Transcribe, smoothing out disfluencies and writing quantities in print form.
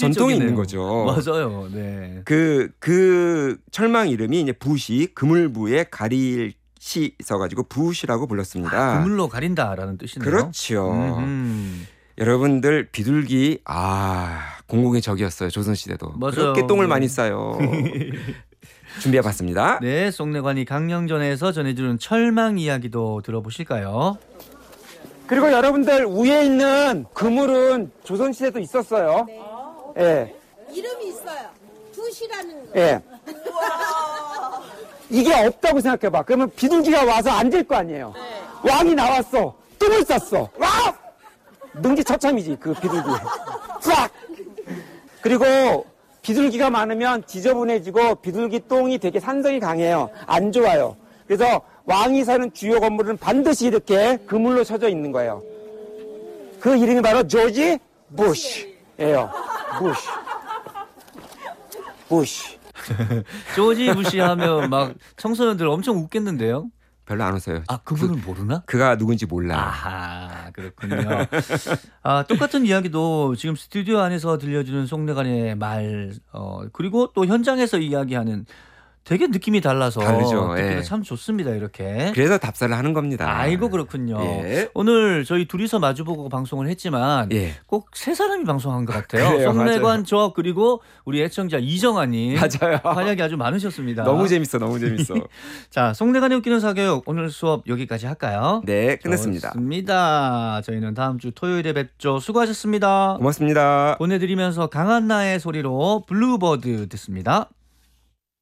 전통이 있는 거죠. 맞아요. 네. 그 철망 이름이 이제 붓이 그물부에 가릴 시 있어가지고 붓이라고 불렀습니다. 그물로 가린다라는 뜻이네요. 그렇죠. 여러분들 비둘기 공공의 적이었어요. 조선시대도. 맞아요. 그렇게 똥을 네. 많이 싸요. 준비해봤습니다. 네, 송내관이 강령전에서 전해주는 철망 이야기도 들어보실까요? 그리고 여러분들 위에 있는 그물은 조선시대도 있었어요. 예. 이름이 있어요. 붓이라는 거. 예. 이게 없다고 생각해봐. 그러면 비둘기가 와서 앉을 거 아니에요. 왕이 나왔어. 똥을 쌌어. 와! 능지처참이지 그 비둘기. 싹! 그리고 비둘기가 많으면 지저분해지고 비둘기 똥이 되게 산성이 강해요. 안 좋아요. 그래서 왕이 사는 주요 건물은 반드시 이렇게 그물로 쳐져 있는 거예요. 그 이름이 바로 조지 부시예요. 부시. 조지 부시 하면 막 청소년들 엄청 웃겠는데요. 별로 안 웃어요. 그분은 모르나? 그가 누군지 몰라요. 아하, 그렇군요. 똑같은 이야기도 지금 스튜디오 안에서 들려주는 송내관의 말, 그리고 또 현장에서 이야기하는 되게 느낌이 달라서 다르죠. 듣기가 예. 참 좋습니다. 이렇게. 그래서 답사를 하는 겁니다. 아이고 그렇군요. 예. 오늘 저희 둘이서 마주보고 방송을 했지만 예. 꼭 세 사람이 방송한 것 같아요. 그래요, 송내관 맞아요. 저 그리고 우리 애청자 이정아님. 맞아요. 활약이 아주 많으셨습니다. 너무 재밌어. 자, 송내관의 웃기는 사교육 오늘 수업 여기까지 할까요? 네, 끝냈습니다. 좋습니다. 저희는 다음 주 토요일에 뵙죠. 수고하셨습니다. 고맙습니다. 보내드리면서 강한나의 소리로 블루버드 듣습니다.